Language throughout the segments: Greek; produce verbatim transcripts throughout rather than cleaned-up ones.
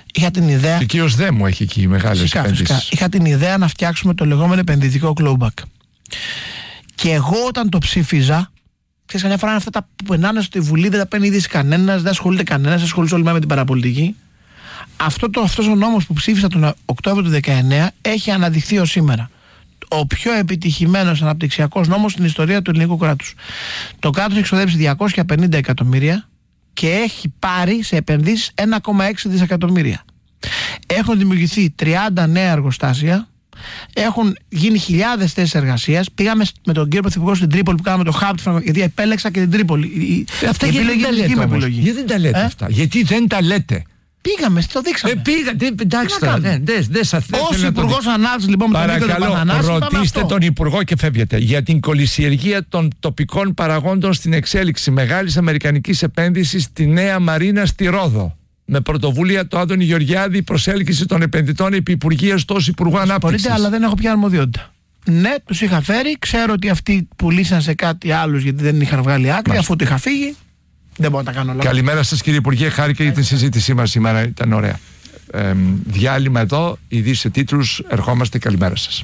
Είχα την ιδέα. Και κύριος Δέμου έχει εκεί μεγάλες επενδύσεις. Είχα την ιδέα να φτιάξουμε το λεγόμενο επενδυτικό clawback. Και εγώ όταν το ψήφιζα, ξέρεις, καμιά φορά είναι αυτά τα που περνάνε στη Βουλή, δεν τα παίρνει είδηση κανένας, δεν ασχολείται κανένας, ασχολείται όλοι με την παραπολιτική. Αυτό το, αυτός ο νόμος που ψήφισα τον Οκτώβριο του δεκαεννέα έχει αναδειχθεί ως σήμερα ο πιο επιτυχημένος αναπτυξιακός νόμος στην ιστορία του ελληνικού κράτους. Το κράτος έχει ξοδέψει διακόσια πενήντα εκατομμύρια και έχει πάρει σε επενδύσεις ένα κόμμα έξι δισεκατομμύρια. Έχουν δημιουργηθεί τριάντα νέα εργοστάσια, έχουν γίνει χιλιάδες θέσεις εργασίας. Πήγαμε με τον κύριο Πρωθυπουργό στην Τρίπολη που κάναμε το hub, γιατί επέλεξα και την Τρίπολη. Αυτά η γιατί, δεν λέτε, όμως, γιατί δεν τα λέτε ε? αυτά, γιατί δεν τα λέτε. Πήγαμε, το δείξαμε. Ε, πήγατε, εντάξει τώρα. Ναι, δε, δε, Ως Υπουργός Ανάπτυξης, λοιπόν, με τον Νίκο Παπαθανάση, ρωτήστε τον Υπουργό και φεύγετε για την κολυσιεργία των τοπικών παραγόντων στην εξέλιξη μεγάλης αμερικανικής επένδυσης στη Νέα Μαρίνα στη Ρόδο. Με πρωτοβουλία του Άδωνη Γεωργιάδη, προσέλκυση των επενδυτών επί υπουργείας του ως Υπουργού Ανάπτυξης. Μπορείτε, αλλά δεν έχω πια αρμοδιότητα. Ναι, τους είχα φέρει. Ξέρω ότι αυτοί πουλήσαν σε κάτι άλλους γιατί δεν είχαν βγάλει άκρη. Αφού το είχα φύγει, δεν μπορώ να τα κάνω όλα. Καλημέρα σας, κύριε Υπουργέ. Χάρηκα για την συζήτησή μας σήμερα. Ήταν ωραία. Ε, διάλειμμα εδώ, ειδήσεις σε τίτλους. Ερχόμαστε. Καλημέρα σας.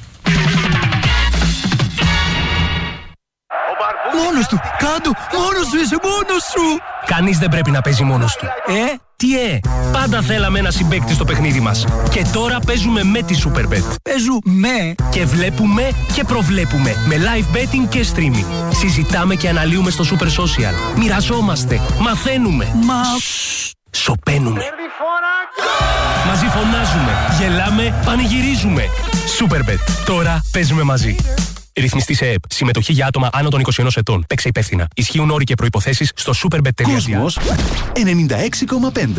Μόνος του! Κάντου! Μόνος σου είσαι! Μόνος σου! Κανείς δεν πρέπει να παίζει μόνος του. Ε? Τι ε! Πάντα θέλαμε ένα συμπαίκτη στο παιχνίδι μας. Και τώρα παίζουμε με τη Superbet. Παίζουμε! Και βλέπουμε και προβλέπουμε. Με live betting και streaming. Συζητάμε και αναλύουμε στο Super Social. Μοιραζόμαστε. Μαθαίνουμε. Μα... Σοπαίνουμε. Μαζί φωνάζουμε. Γελάμε. Πανηγυρίζουμε. Superbet. Τώρα παίζουμε μαζί. Ρυθμιστή σε ΕΕΠ. Συμμετοχή για άτομα άνω των είκοσι ενός ετών. Παίξε υπεύθυνα. Ισχύουν όροι και προϋποθέσεις στο superbet. Κόσμος ενενήντα έξι κόμμα πέντε.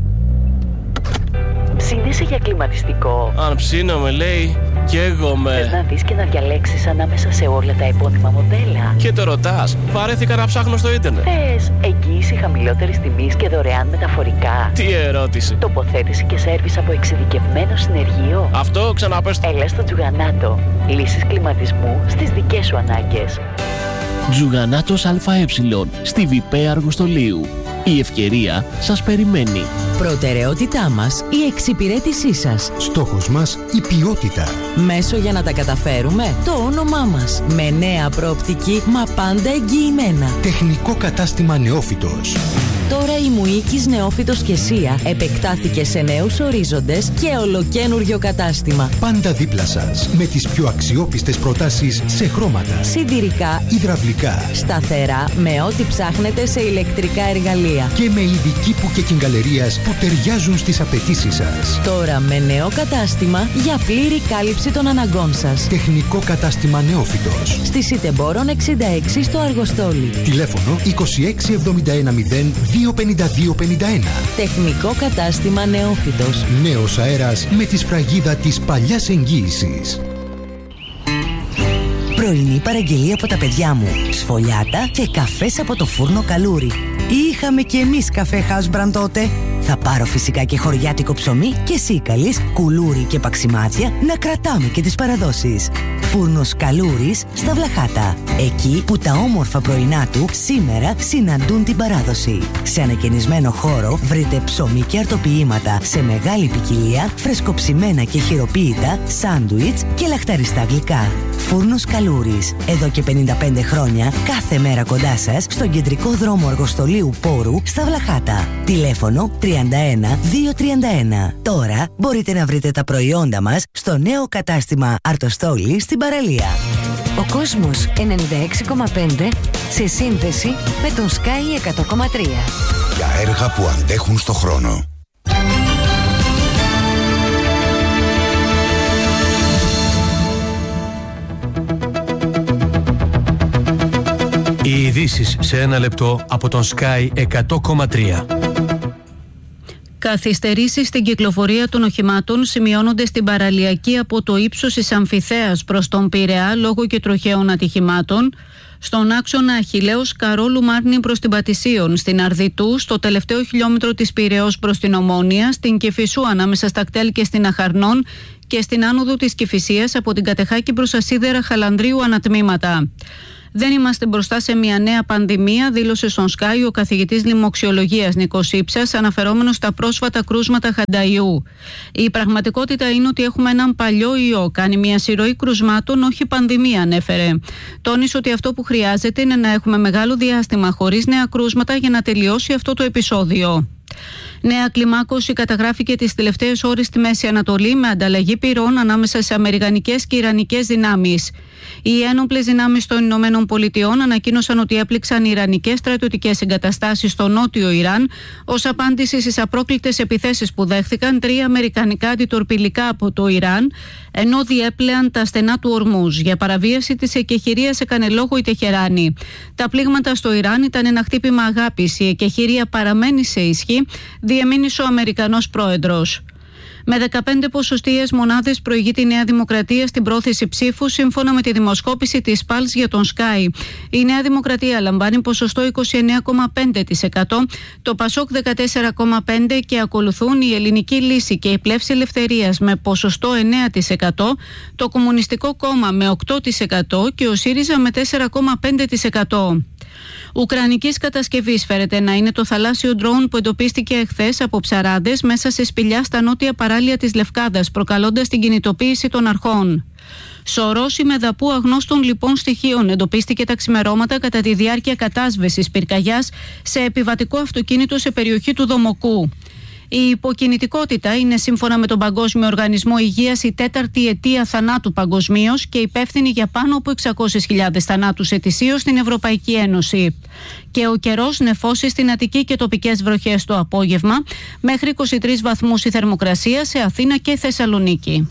Ψήνεσαι για κλιματιστικό? Αν ψήνομαι, λέει, καίγομαι. Θες να δεις και να διαλέξεις ανάμεσα σε όλα τα επώνυμα μοντέλα? Και το ρωτάς. Βαρέθηκα να ψάχνω στο ίντερνετ. Θες εγγύηση χαμηλότερης τιμής και δωρεάν μεταφορικά? Τι ερώτηση. Τοποθέτηση και σέρβις από εξειδικευμένο συνεργείο? Αυτό ξαναπες. Έλα στο Τζουγανάτο. Λύσεις κλιματισμού στις δικές σου ανάγκες. Τζουγανάτος ΑΕ στη Βιπέ Αργοστολίου. Η ευκαιρία σας περιμένει. Προτεραιότητά μας η εξυπηρέτησή σας. Στόχος μας η ποιότητα. Μέσο για να τα καταφέρουμε το όνομά μας. Με νέα προοπτική μα πάντα εγγυημένα. Τεχνικό κατάστημα Νεόφυτος. Τώρα η Μουίκης Νεόφυτος και Σία επεκτάθηκε σε νέους ορίζοντες και ολοκένουργιο κατάστημα. Πάντα δίπλα σας με τις πιο αξιόπιστες προτάσεις σε χρώματα, σιδηρικά, υδραυλικά, σταθερά με ό,τι ψάχνετε σε ηλεκτρικά εργαλεία και με ειδική που και κιγκαλερίας που ταιριάζουν στις απαιτήσεις σας. Τώρα με νέο κατάστημα για πλήρη κάλυψη των αναγκών σας. Τεχνικό κατάστημα Νεόφυτος. Στη Σιτεμπόρων εξήντα έξι στο Αργοστόλι. Τηλέφωνο είκοσι έξι εβδομήντα ένα μηδέν δύο πενήντα δύο πενήντα ένα. Τεχνικό κατάστημα Νεόφυτος. Νέος αέρας με τη σφραγίδα της παλιάς εγγύησης. Πρωινή παραγγελία από τα παιδιά μου. Σφολιάτα και καφές από το φούρνο Καλούρι. Είχαμε κι εμείς καφέ Husbrand τότε. Θα πάρω φυσικά και χωριάτικο ψωμί και σίκαλης, κουλούρι και παξιμάδια να κρατάμε και τις παραδόσεις. Φούρνος Καλούρης στα Βλαχάτα. Εκεί που τα όμορφα πρωινά του σήμερα συναντούν την παράδοση. Σε ανακαινισμένο χώρο βρείτε ψωμί και αρτοποιήματα σε μεγάλη ποικιλία, φρεσκοψημένα και χειροποίητα, σάντουιτς και λαχταριστά γλυκά. Φούρνος Καλούρης. Εδώ και πενήντα πέντε χρόνια κάθε μέρα κοντά σας στον κεντρικό δρόμο Αργοστολίου Πόρου στα Βλαχάτα. Τηλέφωνο τριάντα ένα διακόσια τριάντα ένα. Τώρα μπορείτε να βρείτε τα προϊόντα μας στο νέο κατάστημα Αρτοστόλη στην παραλία. Ο κόσμος ενενήντα έξι κόμμα πέντε σε σύνδεση με τον Sky εκατό κόμμα τρία. Για έργα που αντέχουν στο χρόνο. Οι ειδήσεις σε ένα λεπτό από τον Sky εκατό κόμμα τρία. Καθυστερήσεις στην κυκλοφορία των οχημάτων σημειώνονται στην παραλιακή από το ύψος της Αμφιθέας προς τον Πειραιά λόγω και τροχαίων ατυχημάτων, στον άξονα Αχιλλέως Καρόλου Μάρνη προς την Πατησίων, στην Αρδιτού, στο τελευταίο χιλιόμετρο της Πειραιώς προς την Ομόνια, στην Κηφισού ανάμεσα στα Κτέλ και στην Αχαρνών και στην άνοδο της Κηφισίας από την Κατεχάκη προς Ασίδερα Χαλανδρίου ανατμήματα. Δεν είμαστε μπροστά σε μια νέα πανδημία, δήλωσε στον Sky ο καθηγητής λοιμοξιολογίας Νίκος Ήψας, αναφερόμενος στα πρόσφατα κρούσματα χανταϊού. Η πραγματικότητα είναι ότι έχουμε έναν παλιό ιό. Κάνει μια συρροή κρουσμάτων, όχι πανδημία, ανέφερε. Τόνισε ότι αυτό που χρειάζεται είναι να έχουμε μεγάλο διάστημα χωρίς νέα κρούσματα για να τελειώσει αυτό το επεισόδιο. Νέα κλιμάκωση καταγράφηκε τις τελευταίες ώρες στη Μέση Ανατολή με ανταλλαγή πυρών ανάμεσα σε αμερικανικές και ιρανικές δυνάμεις. Οι ένοπλες δυνάμεις των Ηνωμένων Πολιτειών ανακοίνωσαν ότι έπληξαν ιρανικές στρατιωτικές εγκαταστάσεις στο νότιο Ιράν ως απάντηση στις απρόκλητες επιθέσεις που δέχθηκαν τρία αμερικανικά αντιτορπιλικά από το Ιράν, ενώ διέπλεαν τα στενά του Ορμούζ. Για παραβίαση της εκεχηρίας έκανε λόγο η Τεχεράνη. Τα πλήγματα στο Ιράν ήταν ένα χτύπημα αγάπης. Η εκεχηρία παραμένει σε ισχύ, διεμήνυσε ο Αμερικανός πρόεδρος. Με δεκαπέντε ποσοστιαίες μονάδες προηγεί τη Νέα Δημοκρατία στην πρόθεση ψήφου, σύμφωνα με τη δημοσκόπηση της Pulse για τον Sky. Η Νέα Δημοκρατία λαμβάνει ποσοστό είκοσι εννέα κόμμα πέντε τοις εκατό, το Πασόκ δεκατέσσερα κόμμα πέντε τοις εκατό και ακολουθούν η Ελληνική Λύση και η Πλεύση Ελευθερίας με ποσοστό εννέα τοις εκατό, το Κομμουνιστικό Κόμμα με οκτώ τοις εκατό και ο ΣΥΡΙΖΑ με τέσσερα κόμμα πέντε τοις εκατό. Ουκρανικής κατασκευής φέρεται να είναι το θαλάσσιο ντρόουν που εντοπίστηκε εχθές από ψαράδες μέσα σε σπηλιά στα νότια παράλια της Λευκάδας, προκαλώντας την κινητοποίηση των αρχών. Σωρός ημεδαπού αγνώστων λοιπόν στοιχείων εντοπίστηκε τα ξημερώματα κατά τη διάρκεια κατάσβεσης πυρκαγιάς σε επιβατικό αυτοκίνητο σε περιοχή του Δομοκού. Η υποκινητικότητα είναι σύμφωνα με τον Παγκόσμιο Οργανισμό Υγείας η τέταρτη αιτία θανάτου παγκοσμίως και υπεύθυνη για πάνω από εξακόσιες χιλιάδες θανάτους ετησίως στην Ευρωπαϊκή Ένωση. Και ο καιρός νεφώσει στην Αττική και τοπικές βροχές το απόγευμα, μέχρι είκοσι τρεις βαθμούς η θερμοκρασία σε Αθήνα και Θεσσαλονίκη.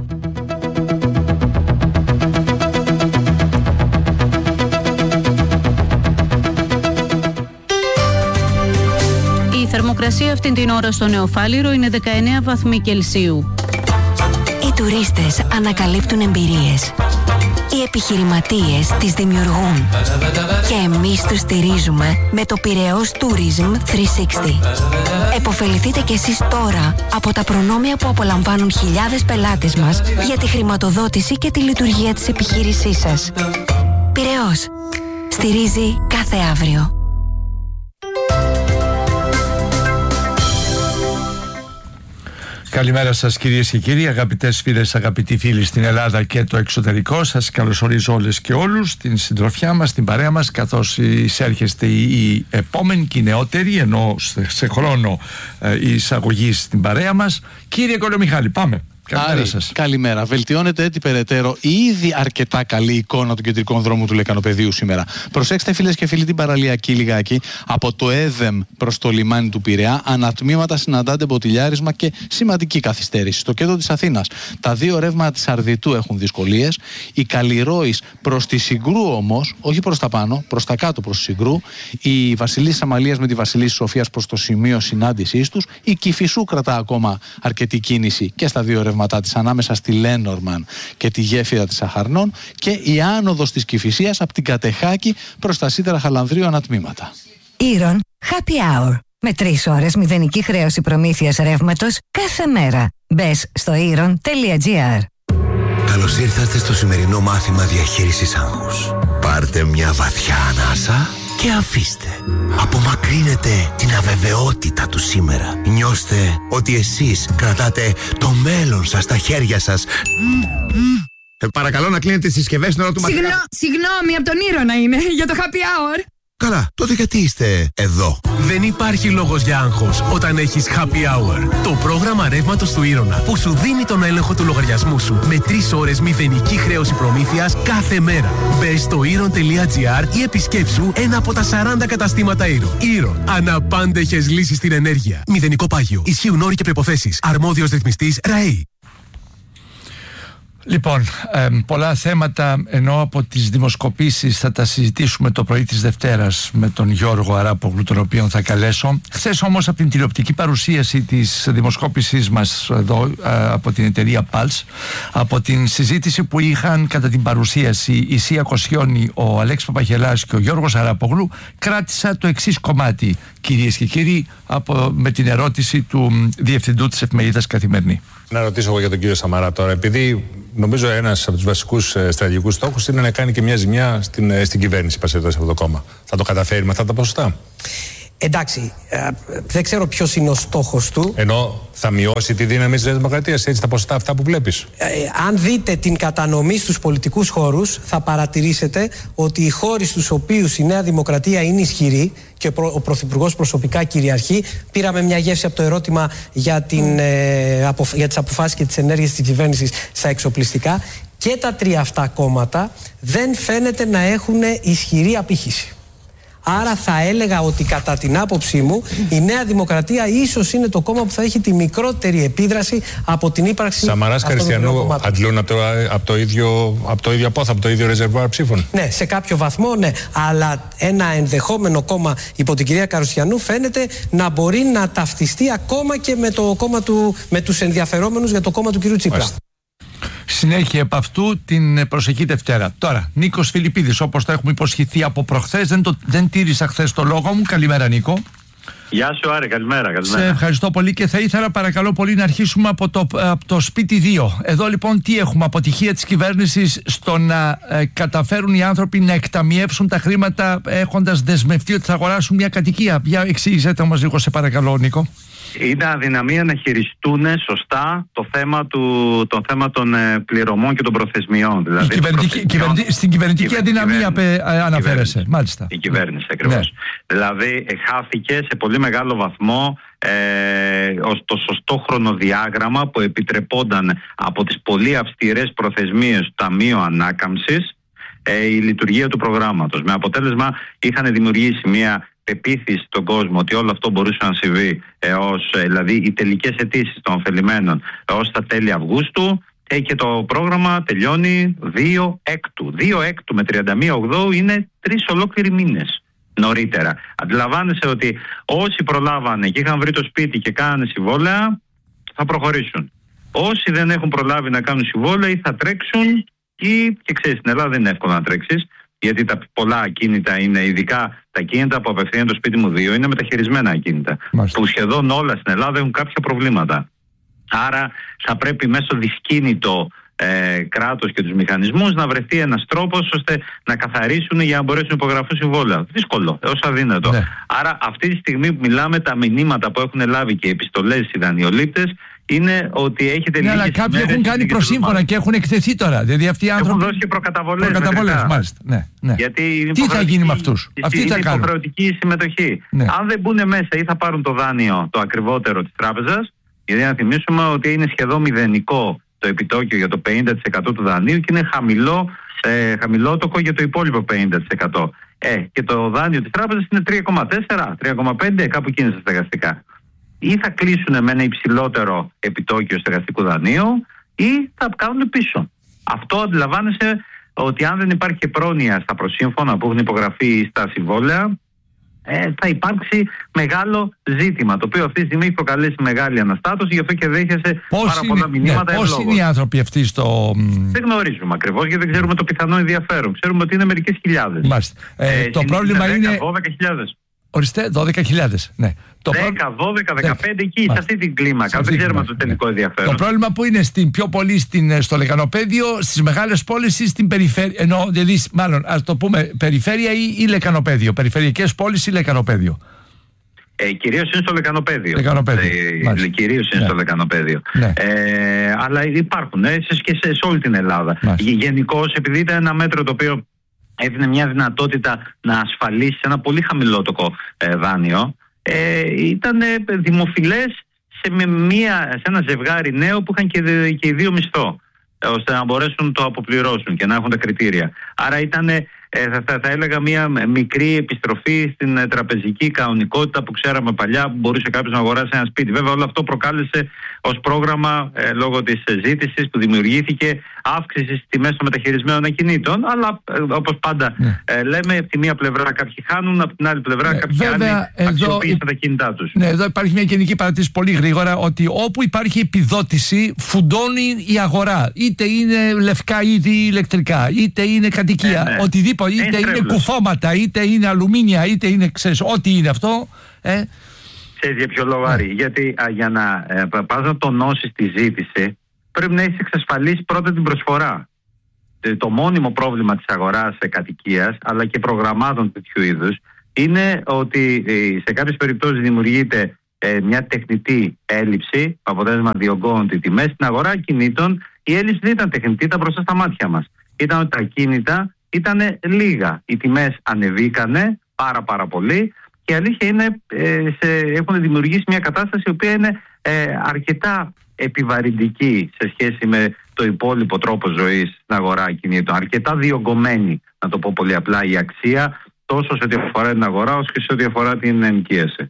Η θερμοκρασία αυτήν την ώρα στο Νεοφάλιρο είναι δεκαεννέα βαθμοί Κελσίου. Οι τουρίστες ανακαλύπτουν εμπειρίες. Οι επιχειρηματίες τις δημιουργούν. Και εμείς τους στηρίζουμε με το Πειραιώς Tourism τριακόσια εξήντα. Εποφεληθείτε κι εσείς τώρα από τα προνόμια που απολαμβάνουν χιλιάδες πελάτες μας για τη χρηματοδότηση και τη λειτουργία της επιχείρησής σας. Πειραιώς. Στηρίζει κάθε αύριο. Καλημέρα σας κυρίες και κύριοι, αγαπητές φίλες, αγαπητοί φίλοι στην Ελλάδα και το εξωτερικό. Σας καλωσορίζω όλες και όλους στην συντροφιά μας, στην παρέα μας, καθώς εισέρχεστε η επόμενη και η νεότερη, ενώ σε χρόνο εισαγωγή στην παρέα μας. Κύριε Κολομιχάλη, πάμε. Καλημέρα σας. Καλημέρα. Βελτιώνεται έτσι περαιτέρω η ήδη αρκετά καλή εικόνα των κεντρικών δρόμων του Λεκανοπεδίου σήμερα. Προσέξτε, φίλες και φίλοι, την παραλιακή λιγάκι. Από το ΕΔΕΜ προς το λιμάνι του Πειραιά, ανατμήματα συναντάτε μποτιλιάρισμα και σημαντική καθυστέρηση. Στο κέντρο της Αθήνας, τα δύο ρεύματα της Αρδιτού έχουν δυσκολίες. Η Καλλιρόης προς τη Συγκρού όμως, όχι προς τα πάνω, προς τα κάτω προς τη Συγκρού. Η Βασιλής Αμαλίας με τη Βασιλής Σοφίας προς το σημείο συνάντησής τους. Η Κηφισού κρατά ακόμα αρκετή κίνηση και στα δύο ρεύματα της ανάμεσα στη Λένορμαν και τη γέφυρα της Αχαρνών, και η άνοδος της Κηφισίας από την Κατεχάκη προς τα Σίδερα Χαλανδρίου ανατμήματα. Ήρων Happy Hour. Με τρεις ώρες μηδενική χρέωση προμήθειας ρεύματος κάθε μέρα. Μπες στο ήρων τελεία τζι άρ. Καλώς ήρθατε στο σημερινό μάθημα διαχείρισης άγχους. Πάρτε μια βαθιά ανάσα και αφήστε. Απομακρύνετε την αβεβαιότητα του σήμερα. Νιώστε ότι εσείς κρατάτε το μέλλον σας στα χέρια σας. Ε, παρακαλώ να κλείνετε τις συσκευές στην ώρα του μαθήματος. Συγγνώ, συγγνώμη, από τον Ήρωνα είναι, για το happy hour. Καλά, τότε γιατί είστε εδώ? Δεν υπάρχει λόγος για άγχος όταν έχεις Happy Hour. Το πρόγραμμα ρεύματος του Ήρωνα που σου δίνει τον έλεγχο του λογαριασμού σου με τρεις ώρες μηδενική χρέωση προμήθειας κάθε μέρα. Μπες στο ήρων τελεία τζι άρ ή επισκέψου ένα από τα σαράντα καταστήματα Ήρων. Ήρων. Αναπάντεχες λύσεις στην ενέργεια. Μηδενικό πάγιο. Ισχύουν όροι και προϋποθέσεις. Αρμόδιος ρυθμιστής ΡΑΗ. Λοιπόν, ε, πολλά θέματα, ενώ από τις δημοσκοπήσεις θα τα συζητήσουμε το πρωί της Δευτέρας με τον Γιώργο Αράπογλου, τον οποίο θα καλέσω. Χθες όμως, από την τηλεοπτική παρουσίαση της δημοσκόπησής μας εδώ ε, από την εταιρεία Pulse, από την συζήτηση που είχαν κατά την παρουσίαση η Σία Κοσιόνη, ο Αλέξης Παπαγελάς και ο Γιώργος Αράπογλου, κράτησα το εξής κομμάτι. κυρίες και κύριοι, από, με την ερώτηση του διευθυντού της εφημερίδας Καθημερινή. Να ρωτήσω εγώ για τον κύριο Σαμαρά τώρα, επειδή νομίζω ένας από τους βασικούς ε, στρατηγικούς στόχους είναι να κάνει και μια ζημιά στην, ε, στην κυβέρνηση, πασχετός από το κόμμα. Θα το καταφέρει με αυτά τα ποσοστά? Εντάξει, ε, δεν ξέρω ποιος είναι ο στόχος του. Ενώ θα μειώσει τη δύναμη της Δημοκρατίας, έτσι τα ποσοστά αυτά που βλέπεις. Ε, αν δείτε την κατανομή στους πολιτικούς χώρους, θα παρατηρήσετε ότι οι χώροι στους οποίους η Νέα Δημοκρατία είναι ισχυρή και ο Πρωθυπουργός προσωπικά κυριαρχεί, πήραμε μια γεύση από το ερώτημα για, την, ε, απο, για τις αποφάσεις και τις ενέργειες της κυβέρνησης στα εξοπλιστικά, και τα τρία αυτά κόμματα δεν φαίνεται να έχουν ισχυρή απήχηση. Άρα θα έλεγα ότι κατά την άποψή μου η Νέα Δημοκρατία ίσως είναι το κόμμα που θα έχει τη μικρότερη επίδραση από την ύπαρξη Σαμαράς, Χριστιανού αντλούν από το, από, το ίδιο, από το ίδιο απόθα, από το ίδιο ρεζερβουάρ ψήφων. Ναι, σε κάποιο βαθμό ναι. Αλλά ένα ενδεχόμενο κόμμα υπό την κυρία Καρουσιανού φαίνεται να μπορεί να ταυτιστεί ακόμα και με, το κόμμα του, με τους ενδιαφερόμενους για το κόμμα του κυρίου Τσίπρα. Μάλιστα. Συνέχεια επ' αυτού την προσεχή Δευτέρα. Τώρα, Νίκος Φιλιππίδης, όπως το έχουμε υποσχεθεί από προχθές, δεν, το, δεν τήρησα χθες το λόγο μου. Καλημέρα, Νίκο. Γεια σου, Άρη, καλημέρα, καλημέρα. Σε ευχαριστώ πολύ και θα ήθελα παρακαλώ πολύ να αρχίσουμε από το, από το σπίτι δύο. Εδώ λοιπόν τι έχουμε? Αποτυχία της κυβέρνησης στο να ε, καταφέρουν οι άνθρωποι να εκταμιεύσουν τα χρήματα έχοντας δεσμευτεί ότι θα αγοράσουν μια κατοικία. Για εξήγησέ μας λίγο, σε παρακαλώ, Νίκο. Είναι αδυναμία να χειριστούν σωστά το θέμα, του, το θέμα των ε, πληρωμών και των προθεσμιών. Δηλαδή, κυβερνητική, κυβερνητική, στην κυβερνητική αδυναμία πε, αναφέρεσαι, μάλιστα. Η κυβέρνηση, ακριβώς. Ναι. Δηλαδή, χάθηκε σε πολύ μεγάλο βαθμό ε, ως το σωστό χρονοδιάγραμμα που επιτρεπόταν από τις πολύ αυστηρές προθεσμίες του Ταμείου Ανάκαμψης ε, η λειτουργία του προγράμματος. Με αποτέλεσμα, είχαν δημιουργήσει μια πεποίθηση στον κόσμο ότι όλο αυτό μπορούσε να συμβεί έως, δηλαδή οι τελικές αιτήσεις των ωφελημένων ως τα τέλη Αυγούστου, ε, και το πρόγραμμα τελειώνει δύο έκτου. δύο έκτου με τριάντα μία Οκτώου είναι τρεις ολόκληροι μήνες νωρίτερα. Αντιλαμβάνεσαι ότι όσοι προλάβανε και είχαν βρει το σπίτι και κάνανε συμβόλαια θα προχωρήσουν. Όσοι δεν έχουν προλάβει να κάνουν συμβόλαια ή θα τρέξουν ή, και ξέρεις, στην Ελλάδα δεν είναι εύκολο να τρέξεις, γιατί τα πολλά ακίνητα είναι, ειδικά τα ακίνητα που απευθύνουν το σπίτι μου δύο, είναι μεταχειρισμένα ακίνητα. Μάλιστα. Που σχεδόν όλα στην Ελλάδα έχουν κάποια προβλήματα. Άρα θα πρέπει μέσω δυσκίνητο ε, κράτος και τους μηχανισμούς να βρεθεί ένας τρόπος ώστε να καθαρίσουν για να μπορέσουν να υπογραφούν συμβόλαια. Δύσκολο, έως αδύνατο. Ναι. Άρα αυτή τη στιγμή που μιλάμε, τα μηνύματα που έχουν λάβει και οι επιστολές οι δανειολήπτες είναι ότι έχετε ναι, αλλά κάποιοι έχουν κάνει προσύμφωνα και έχουν εκθεθεί τώρα. Δηλαδή αυτοί οι άνθρωποι έχουν δώσει και προκαταβολές. Προκαταβολές, μάλιστα. Ναι, ναι. Γιατί τι θα γίνει με αυτούς? Αυτοί είναι υποχρεωτική συμμετοχή. Ναι. Αν δεν μπουν μέσα ή θα πάρουν το δάνειο το ακριβότερο της τράπεζας, γιατί να θυμίσουμε ότι είναι σχεδόν μηδενικό το επιτόκιο για το πενήντα τοις εκατό του δανείου και είναι χαμηλό, ε, χαμηλότοκο για το υπόλοιπο πενήντα τοις εκατό. Ε, και το δάνειο της τράπεζας είναι τρία κόμμα τέσσερα, τρία κόμμα πέντε, κάπου εκεί είναι στα στεγαστικά. Ή θα κλείσουν με ένα υψηλότερο επιτόκιο στεγαστικού δανείου ή θα κάνουν πίσω. Αυτό αντιλαμβάνεσαι ότι αν δεν υπάρχει και πρόνοια στα προσύμφωνα που έχουν υπογραφεί ή στα συμβόλαια, ε, θα υπάρξει μεγάλο ζήτημα, το οποίο αυτή τη στιγμή έχει προκαλέσει μεγάλη αναστάτωση, γι' αυτό και δέχεσαι πώς πάρα πολλά είναι, μηνύματα. Ναι, πώς είναι οι άνθρωποι αυτοί στο... Δεν γνωρίζουμε ακριβώς, γιατί δεν ξέρουμε το πιθανό ενδιαφέρον. Ξέρουμε ότι είναι μερικές χιλιάδες. Μάλιστα. Ε, ε, το πρόβλημα δέκα, είναι... δώδεκα χιλιάδες. Ορίστε, δώδεκα χιλιάδες. Ναι. δέκα, δώδεκα, δεκαπέντε εκεί, σε αυτή την κλίμακα. Δεν ξέρουμε το τελικό ενδιαφέρον. Το πρόβλημα που είναι στην, πιο πολύ στην, στο λεκανοπέδιο, στις μεγάλες πόλεις ή στην περιφέρεια. Ενώ, δηλαδή, μάλλον, ας το πούμε, περιφέρεια ή, ή λεκανοπέδιο. Περιφερειακές πόλεις ή λεκανοπέδιο. Ε, κυρίως είναι στο λεκανοπέδιο. Λεκανοπέδιο. Ε, κυρίως είναι ναι. στο λεκανοπέδιο. Ναι. Ε, αλλά υπάρχουν ε, και σε, σε όλη την Ελλάδα. Γενικώς, επειδή ήταν ένα μέτρο το οποίο έδινε μια δυνατότητα να ασφαλίσει ένα πολύ χαμηλότοκο ε, δάνειο, ε, ήταν ε, δημοφιλές σε, μια, σε ένα ζευγάρι νέο που είχαν και, και οι δύο μισθό, ε, ώστε να μπορέσουν να το αποπληρώσουν και να έχουν τα κριτήρια. Άρα ήταν, ε, θα, θα, θα έλεγα, μια μικρή επιστροφή στην ε, τραπεζική κανονικότητα που ξέραμε παλιά, που μπορούσε κάποιος να αγοράσει ένα σπίτι. Βέβαια όλο αυτό προκάλεσε ως πρόγραμμα, ε, λόγω της ζήτησης που δημιουργήθηκε, αύξηση στις τιμές των μεταχειρισμένων ακινήτων, αλλά ε, όπως πάντα ναι. ε, λέμε, από τη μία πλευρά κάποιοι χάνουν, από την άλλη πλευρά ναι. κάποιοι άλλοι αξιοποίησαν τα κινητά τους. Ναι, εδώ υπάρχει μια γενική παρατήρηση πολύ γρήγορα, ότι όπου υπάρχει επιδότηση φουντώνει η αγορά. Είτε είναι λευκά είτε ηλεκτρικά, είτε είναι κατοικία, ναι, ναι. οτιδήποτε, είτε είναι, είναι κουφώματα, είτε είναι αλουμίνια, είτε είναι, ξέρεις, ό,τι είναι αυτό. Ε? Ξέρεις για ποιο λόγο, Άρη? Γιατί α, για να ε, πας να τονώσεις τη ζήτηση, πρέπει να έχεις εξασφαλίσει πρώτα την προσφορά. Το μόνιμο πρόβλημα της αγοράς κατοικίας αλλά και προγραμμάτων τέτοιου είδους είναι ότι σε κάποιες περιπτώσεις δημιουργείται μια τεχνητή έλλειψη, αποτέλεσμα διωγγώνονται οι τιμές. Στην αγορά κινήτων η έλλειψη δεν ήταν τεχνητή, ήταν μπροστά στα μάτια μας. Ήταν ότι τα κίνητα ήταν λίγα. Οι τιμές ανεβήκανε πάρα πάρα πολύ και η αλήθεια είναι σε, έχουν δημιουργήσει μια κατάσταση η οποία είναι ε, αρκετά επιβαρυντική σε σχέση με το υπόλοιπο τρόπο ζωής στην αγορά κινήτων. Αρκετά διωγγωμένη, να το πω πολύ απλά, η αξία τόσο σε ό,τι αφορά την αγορά όσο και σε ό,τι αφορά την ενοικίαση.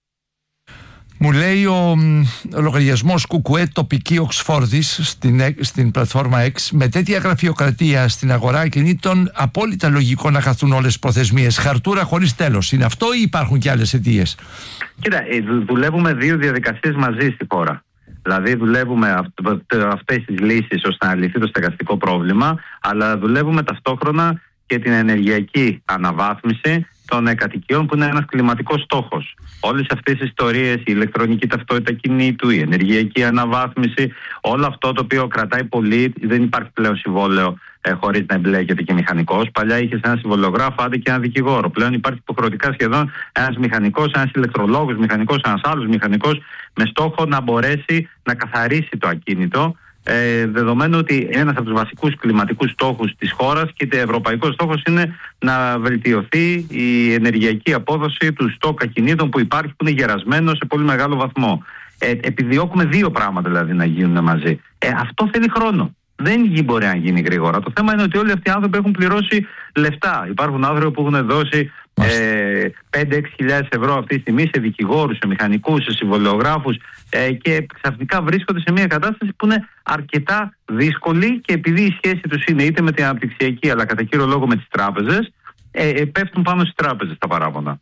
Μου λέει ο, ο λογαριασμός Κουκουέ τοπική Οξφόρδης στην, στην πλατφόρμα X, με τέτοια γραφειοκρατία στην αγορά κινήτων, απόλυτα λογικό να χαθούν όλες τις προθεσμίες. Χαρτούρα χωρίς τέλος. Είναι αυτό ή υπάρχουν και άλλες αιτίες? Κοίτα, δουλεύουμε δύο διαδικασίες μαζί στη χώρα. Δηλαδή δουλεύουμε αυτές τις λύσεις ώστε να λυθεί το στεγαστικό πρόβλημα, αλλά δουλεύουμε ταυτόχρονα και την ενεργειακή αναβάθμιση των κατοικιών που είναι ένας κλιματικός στόχος. Όλες αυτές οι ιστορίες, η ηλεκτρονική ταυτότητα κινήτου, η ενεργειακή αναβάθμιση, όλο αυτό το οποίο κρατάει πολύ, δεν υπάρχει πλέον συμβόλαιο ε, χωρίς να εμπλέκεται και μηχανικός. Παλιά είχες ένα συμβολιογράφο, άντε και ένα δικηγόρο. Πλέον υπάρχει υποχρεωτικά σχεδόν ένας μηχανικός, ένας ηλεκτρολόγος μηχανικός, ένας άλλος μηχανικός, με στόχο να μπορέσει να καθαρίσει το ακίνητο. Ε, δεδομένου ότι ένας από τους βασικούς κλιματικούς στόχους της χώρας και ευρωπαϊκός στόχος είναι να βελτιωθεί η ενεργειακή απόδοση του στόκ ακινήτων που υπάρχει, που είναι γερασμένο σε πολύ μεγάλο βαθμό. Ε, επιδιώκουμε δύο πράγματα δηλαδή να γίνουν μαζί. Ε, αυτό θέλει χρόνο. Δεν μπορεί να γίνει γρήγορα. Το θέμα είναι ότι όλοι αυτοί οι άνθρωποι έχουν πληρώσει λεφτά. Υπάρχουν άνθρωποι που έχουν δώσει ε, πέντε έξι χιλιάδες ευρώ αυτή τη στιγμή σε δικηγόρους, σε μηχανικούς, σε συμβολιογράφους ε, και ξαφνικά βρίσκονται σε μια κατάσταση που είναι αρκετά δύσκολη και επειδή η σχέση τους είναι είτε με την αναπτυξιακή αλλά κατά κύριο λόγο με τις τράπεζες, ε, ε, πέφτουν πάνω στις τράπεζες τα παράπονα.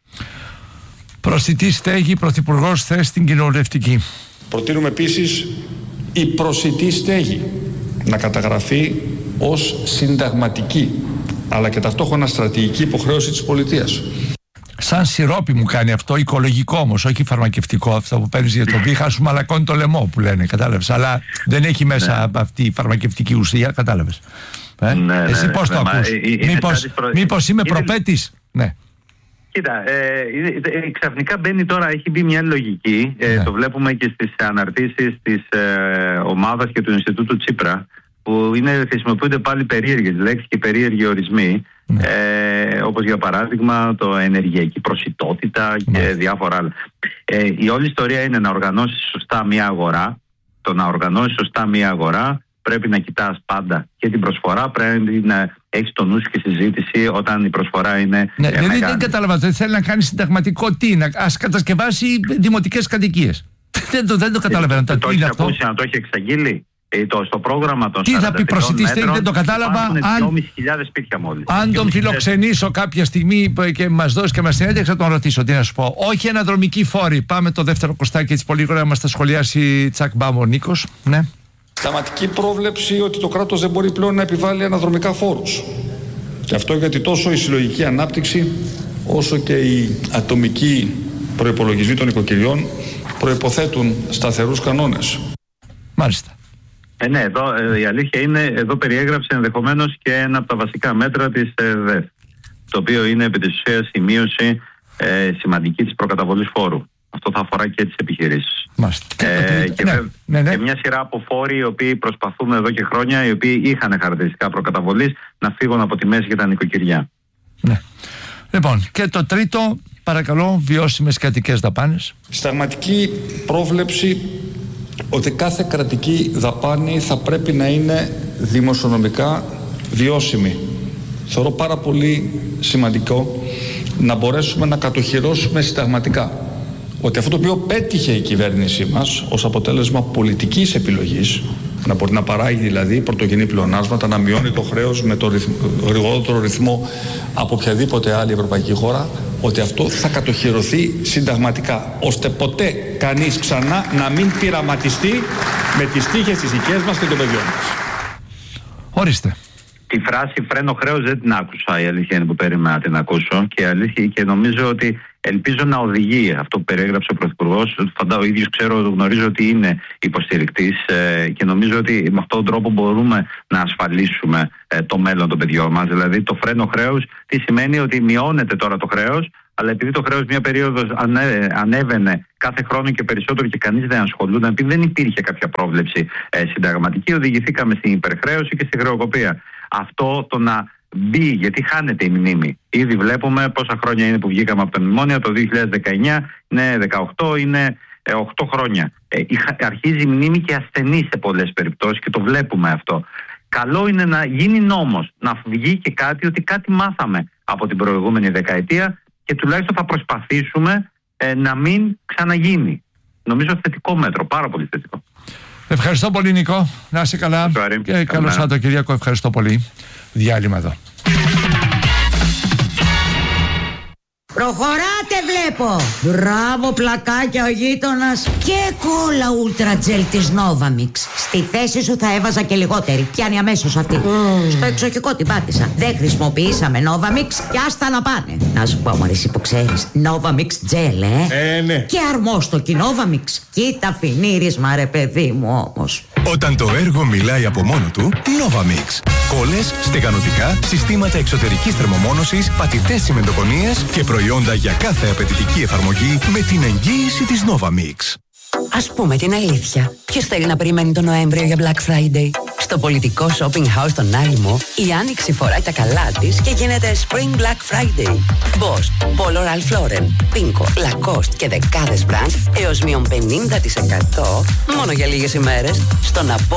Προσιτή στέγη, πρωθυπουργός θέση στην κοινοβουλευτική. Προτείνουμε επίσης η προσιτή στέγη να καταγραφεί ως συνταγματική αλλά και ταυτόχρονα στρατηγική υποχρέωση της πολιτείας. Σαν σιρόπι μου κάνει αυτό, οικολογικό όμως, όχι φαρμακευτικό, αυτό που παίρνεις για το βήχα σου μαλακώνει το λαιμό που λένε, κατάλαβες, αλλά δεν έχει μέσα ναι. αυτή η φαρμακευτική ουσία, κατάλαβες. Ε? Ναι, Εσύ ναι, πώς ναι, το ναι, ακούς, ε, μήπως, προ... μήπως είμαι είναι... προπέτης, ναι. Κοίτα, ε, ε, ξαφνικά μπαίνει τώρα, έχει μπει μια λογική, ε, ναι. το βλέπουμε και στις αναρτήσεις της ε, ομάδας και του Ινστιτούτου Τσίπρα, που είναι, χρησιμοποιούνται πάλι περίεργες λέξεις και περίεργοι ορισμοί, ναι. ε, όπως για παράδειγμα το ενεργειακή προσιτότητα και ναι. διάφορα άλλα. Ε, η όλη ιστορία είναι να οργανώσεις σωστά μια αγορά. Το να οργανώσεις σωστά μια αγορά πρέπει να κοιτάς πάντα και την προσφορά, πρέπει να έχεις το νου σου και συζήτηση όταν η προσφορά είναι ναι, ε, δηλαδή μεγάλη. Δεν κατάλαβα, δεν θέλει να κάνει συνταγματικό τι, να ας κατασκευάσει δημοτικές κατοικίες. δεν, το, δεν το καταλαβαίνω. Το, το, το έχει ακούσει να το έχει εξαγγείλει. Ε, το, στο πρόγραμμα των τι θα πει προσιτή στέγη, δεν το κατάλαβα. Αν, δυόμισι χιλιάδες σπίτια μόλις. Αν τον φιλοξενήσω κάποια στιγμή και μας δώσει και μας την ένταξη, θα τον ρωτήσω τι να σου πω. Όχι αναδρομική φόρη. Πάμε το δεύτερο κοστάκι έτσι πολύ γρήγορα να μας τα σχολιάσει Τσακ Μπάμ ο Νίκος. Ναι. Σταματική πρόβλεψη ότι το κράτος δεν μπορεί πλέον να επιβάλλει αναδρομικά φόρους. Και αυτό γιατί τόσο η συλλογική ανάπτυξη όσο και οι ατομικοί προϋπολογισμοί των οικοκυριών προϋποθέτουν σταθερούς κανόνες. Μάλιστα. Ε, ναι, εδώ, ε, η αλήθεια είναι, εδώ περιέγραψε ενδεχομένως και ένα από τα βασικά μέτρα της ε, ΔΕΘ, το οποίο είναι επί της ουσίας η μείωση ε, σημαντική της προκαταβολής φόρου. Αυτό θα αφορά και τις επιχειρήσεις. Ε, και, ναι, ναι, ναι. και μια σειρά από φόροι οι οποίοι προσπαθούμε εδώ και χρόνια, οι οποίοι είχαν χαρακτηριστικά προκαταβολής, να φύγουν από τη μέση για τα νοικοκυριά. Ναι. Λοιπόν, και το τρίτο, παρακαλώ, βιώσιμες κρατικές δαπάνες. Συνταγματική πρόβλεψη ότι κάθε κρατική δαπάνη θα πρέπει να είναι δημοσιονομικά βιώσιμη. Θεωρώ πάρα πολύ σημαντικό να μπορέσουμε να κατοχυρώσουμε συνταγματικά ότι αυτό το οποίο πέτυχε η κυβέρνησή μας ως αποτέλεσμα πολιτικής επιλογής, να μπορεί να παράγει δηλαδή πρωτογενή πλεονάσματα, να μειώνει το χρέος με το ρυθμ, γρηγορότερο ρυθμό από οποιαδήποτε άλλη ευρωπαϊκή χώρα, ότι αυτό θα κατοχυρωθεί συνταγματικά, ώστε ποτέ κανείς ξανά να μην πειραματιστεί με τις τύχες της δικές μας και των παιδιών μας. Ορίστε. Τη φράση φρένο χρέος δεν την άκουσα, η αλήθεια είναι που περίμενα να την ακούσω και, αλήθεια, και νομίζω ότι ελπίζω να οδηγεί αυτό που περιέγραψε ο Πρωθυπουργός. Ο ίδιος ξέρω, γνωρίζω ότι είναι υποστηρικτής ε, και νομίζω ότι με αυτόν τον τρόπο μπορούμε να ασφαλίσουμε ε, το μέλλον των παιδιών μας. Δηλαδή το φρένο χρέους τι σημαίνει? Ότι μειώνεται τώρα το χρέος, αλλά επειδή το χρέος μια περίοδος ανέ, ανέβαινε κάθε χρόνο και περισσότερο και κανείς δεν ασχολούνταν, επειδή δεν υπήρχε κάποια πρόβλεψη ε, συνταγματική, οδηγηθήκαμε στην υπερχρέωση και στη χρεοκοπία. Αυτό το να μπει, γιατί χάνεται η μνήμη. Ήδη βλέπουμε πόσα χρόνια είναι που βγήκαμε από το μνημόνιο, το δύο χιλιάδες δεκαεννιά, είναι δεκαοκτώ, είναι οκτώ χρόνια. Ε, αρχίζει η μνήμη και ασθενεί σε πολλές περιπτώσεις και το βλέπουμε αυτό. Καλό είναι να γίνει νόμος, να βγει και κάτι, ότι κάτι μάθαμε από την προηγούμενη δεκαετία και τουλάχιστον θα προσπαθήσουμε ε, να μην ξαναγίνει. Νομίζω θετικό μέτρο, πάρα πολύ θετικό. Ευχαριστώ πολύ, Νικό. Να είσαι καλά. Και καλό Σαββατοκύριακο. Ευχαριστώ πολύ. Διάλειμμα εδώ. Προχωράτε βλέπω. Μπράβο πλακάκια ο γείτονας. Και κόλλα Ultra Gel της Novamix. Στη θέση σου θα έβαζα και λιγότερη. Πιάνει αμέσως αυτή. mm. Στο εξοχικό την πάτησα. Δεν χρησιμοποιήσαμε Novamix και άστα να πάνε. Να σου πω μωρή εσύ που ξέρεις, Novamix Gel ε, ε ναι. Και αρμόστοκι Novamix. Κοίτα φινίρισμα ρε παιδί μου όμως. Όταν το έργο μιλάει από μόνο του, Novamix. Κόλλες, στεγανοτικά, συστήματα εξωτερικής θερμομόνωσης, πατητές τσιμεντοκονίες και προϊόντα για κάθε απαιτητική εφαρμογή με την εγγύηση της Novamix. Ας πούμε την αλήθεια. Ποιος θέλει να περιμένει τον Νοέμβριο για Black Friday? Στο πολιτικό shopping house των Άλυμο, η Άνοιξη φοράει τα καλά της και γίνεται Spring Black Friday. Boss, Polo Ralph Lauren, Pinko, Lacoste και δεκάδες brands έως μείον πενήντα τοις εκατό μόνο για λίγες ημέρες στον